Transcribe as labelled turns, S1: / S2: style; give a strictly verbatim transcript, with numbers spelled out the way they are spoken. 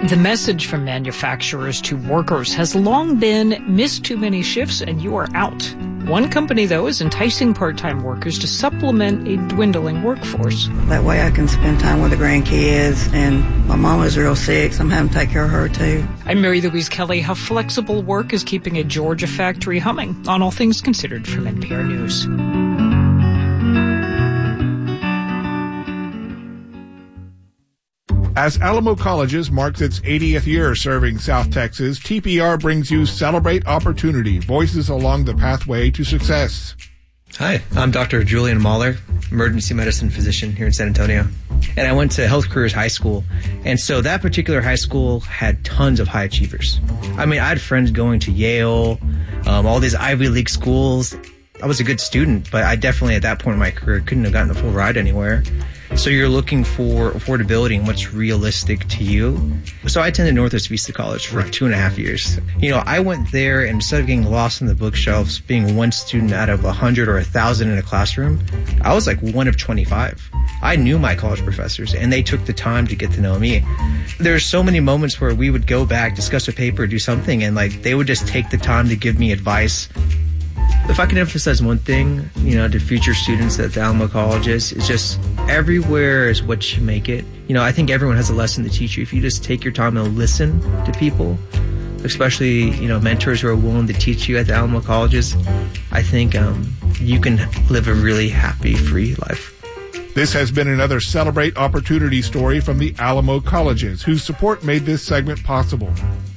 S1: The message from manufacturers to workers has long been, miss too many shifts and you are out. One company, though, is enticing part-time workers to supplement a dwindling workforce.
S2: That way I can spend time with the grandkids, and my mama's real sick, so I'm having to take care of her, too.
S1: I'm Mary Louise Kelly. How flexible work is keeping a Georgia factory humming on All Things Considered from N P R News.
S3: As Alamo Colleges marks its eightieth year serving South Texas, T P R brings you Celebrate Opportunity, Voices Along the Pathway to Success.
S4: Hi, I'm Doctor Julian Mahler, emergency medicine physician here in San Antonio. And I went to Health Careers High School. And so that particular high school had tons of high achievers. I mean, I had friends going to Yale, um, all these Ivy League schools. I was a good student, but I definitely at that point in my career couldn't have gotten a full ride anywhere. So you're looking for affordability and what's realistic to you. So I attended Northwest Vista College for two and a half years. You know, I went there, and instead of getting lost in the bookshelves, being one student out of a hundred or a thousand in a classroom, I was like one of twenty-five. I knew my college professors, and they took the time to get to know me. There's so many moments where we would go back, discuss a paper, do something, and like they would just take the time to give me advice. If I can emphasize one thing, you know, to future students at the Alamo Colleges, is just everywhere is what you make it. You know, I think everyone has a lesson to teach you. If you just take your time and listen to people, especially, you know, mentors who are willing to teach you at the Alamo Colleges, I think um, you can live a really happy, free life.
S3: This has been another Celebrate Opportunity story from the Alamo Colleges, whose support made this segment possible.